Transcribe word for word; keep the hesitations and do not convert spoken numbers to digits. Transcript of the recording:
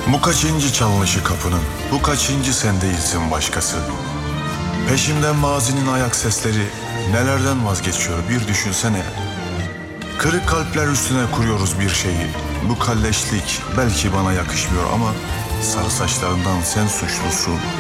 Bu kaçıncı çalınışı kapının, bu kaçıncı sen değilsin başkası. Peşimden mazinin ayak sesleri nelerden vazgeçiyor bir düşünsene. Kırık kalpler üstüne kuruyoruz bir şeyi. Bu kalleşlik belki bana yakışmıyor ama sarı saçlarından sen suçlusun.